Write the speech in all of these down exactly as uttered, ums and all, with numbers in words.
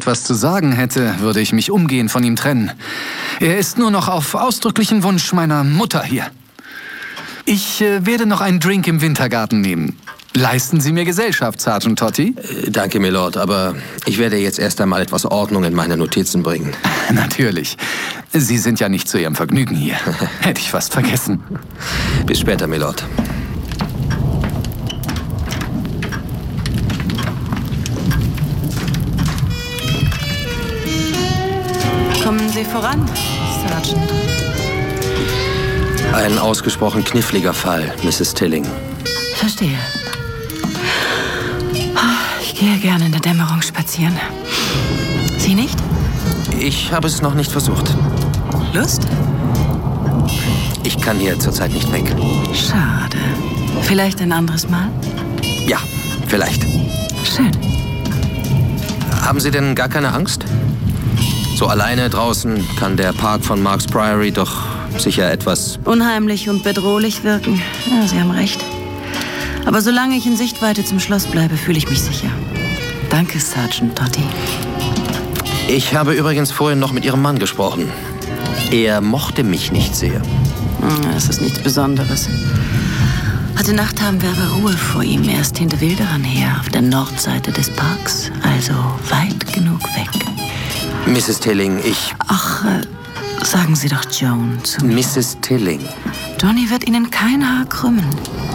etwas zu sagen hätte, würde ich mich umgehend von ihm trennen. Er ist nur noch auf ausdrücklichen Wunsch meiner Mutter hier. Ich äh, werde noch einen Drink im Wintergarten nehmen. Leisten Sie mir Gesellschaft, Sergeant Totti? Äh, danke, Milord, aber ich werde jetzt erst einmal etwas Ordnung in meine Notizen bringen. Natürlich. Sie sind ja nicht zu Ihrem Vergnügen hier. Hätte ich fast vergessen. Bis später, Milord. Kommen Sie voran, Sergeant. Ein ausgesprochen kniffliger Fall, Misses Tilling. Verstehe. Ich gehe gerne in der Dämmerung spazieren. Sie nicht? Ich habe es noch nicht versucht. Lust? Ich kann hier zurzeit nicht weg. Schade. Vielleicht ein anderes Mal? Ja, vielleicht. Schön. Haben Sie denn gar keine Angst? So alleine draußen kann der Park von Marks Priory doch sicher etwas... Unheimlich und bedrohlich wirken. Ja, Sie haben recht. Aber solange ich in Sichtweite zum Schloss bleibe, fühle ich mich sicher. Danke, Sergeant Totti. Ich habe übrigens vorhin noch mit Ihrem Mann gesprochen. Er mochte mich nicht sehr. Es ist nichts Besonderes. Heute Nacht haben wir aber Ruhe vor ihm. Er ist hinter Wilderern her, auf der Nordseite des Parks. Also weit genug weg. Misses Tilling, ich... Ach, äh, sagen Sie doch Joan zu mir. Misses Tilling. Johnny wird Ihnen kein Haar krümmen.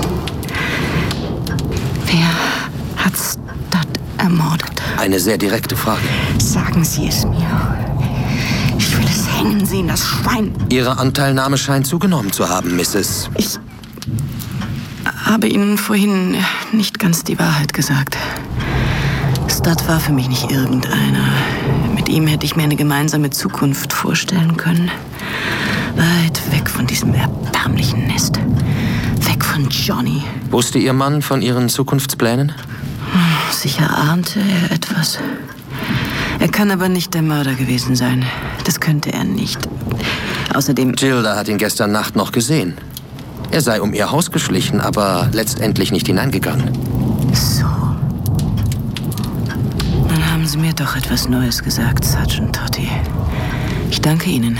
Wer hat Stud ermordet? Eine sehr direkte Frage. Sagen Sie es mir. Ich will es hängen sehen, das Schwein. Ihre Anteilnahme scheint zugenommen zu haben, Misses Ich habe Ihnen vorhin nicht ganz die Wahrheit gesagt. Stud war für mich nicht irgendeiner. Mit ihm hätte ich mir eine gemeinsame Zukunft vorstellen können. Weit weg von diesem erbärmlichen Nest. Weg von Johnny. Wusste Ihr Mann von Ihren Zukunftsplänen? Sicher ahnte er etwas. Er kann aber nicht der Mörder gewesen sein. Das könnte er nicht. Außerdem... Gilda hat ihn gestern Nacht noch gesehen. Er sei um ihr Haus geschlichen, aber letztendlich nicht hineingegangen. So. Dann haben Sie mir doch etwas Neues gesagt, Sergeant Totti. Ich danke Ihnen.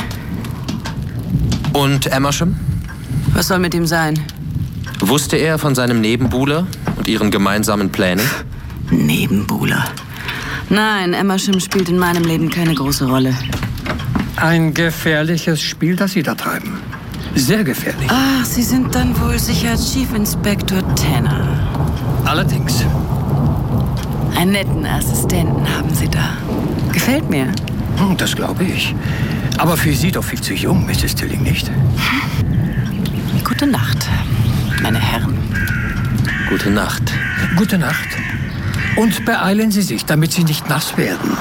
Und Amersham? Was soll mit ihm sein? Wusste er von seinem Nebenbuhler und ihren gemeinsamen Plänen? Nebenbuhler. Nein, Amersham spielt in meinem Leben keine große Rolle. Ein gefährliches Spiel, das Sie da treiben. Sehr gefährlich. Ach, Sie sind dann wohl sicher Chief Inspector Tanner. Allerdings. Einen netten Assistenten haben Sie da. Gefällt mir. Hm, das glaube ich. Aber für Sie doch viel zu jung, Misses Tilling, nicht? Gute Nacht, meine Herren. Gute Nacht. Gute Nacht. Und beeilen Sie sich, damit Sie nicht nass werden.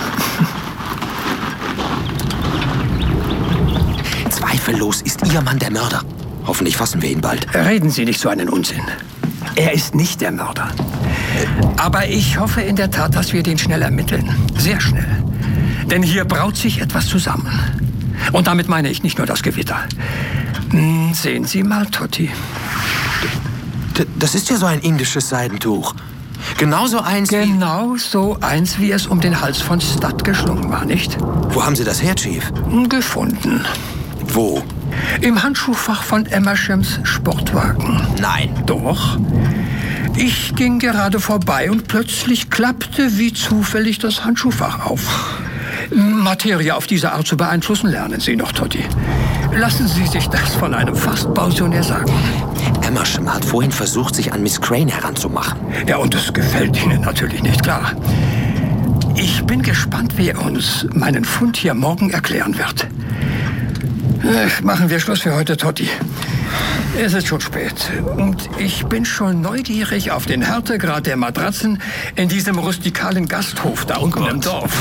Zweifellos ist Ihr Mann der Mörder. Hoffentlich fassen wir ihn bald. Reden Sie nicht so einen Unsinn. Er ist nicht der Mörder. Aber ich hoffe in der Tat, dass wir den schnell ermitteln. Sehr schnell. Denn hier braut sich etwas zusammen. Und damit meine ich nicht nur das Gewitter. Hm, sehen Sie mal, Totti. D- Das ist ja so ein indisches Seidentuch. Genauso eins wie... Genau so eins, wie es um den Hals von Stud geschlungen war, nicht? Wo haben Sie das her, Chief? Gefunden. Wo? Im Handschuhfach von Amershams Sportwagen. Nein. Doch. Ich ging gerade vorbei und plötzlich klappte wie zufällig das Handschuhfach auf. Materie auf diese Art zu beeinflussen, lernen Sie noch, Totti. Lassen Sie sich das von einem fast Pensionär sagen. Amersham hat vorhin versucht, sich an Miss Crane heranzumachen. Ja, und das gefällt Ihnen natürlich nicht, klar. Ich bin gespannt, wie er uns meinen Fund hier morgen erklären wird. Ach, machen wir Schluss für heute, Totti. Es ist schon spät und ich bin schon neugierig auf den Härtegrad der Matratzen in diesem rustikalen Gasthof da unten im Dorf.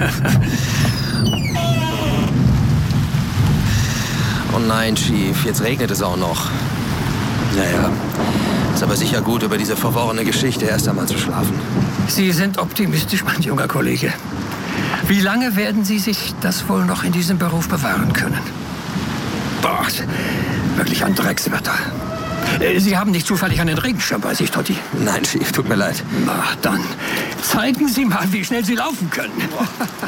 Oh nein, Chief, jetzt regnet es auch noch. Naja, ist aber sicher gut, über diese verworrene Geschichte erst einmal zu schlafen. Sie sind optimistisch, mein junger Kollege. Wie lange werden Sie sich das wohl noch in diesem Beruf bewahren können? Boah, wirklich ein Dreckswetter. Sie haben nicht zufällig einen Regenschirm bei sich, Totti? Nein, Chief, tut mir leid. Na, dann zeigen Sie mal, wie schnell Sie laufen können.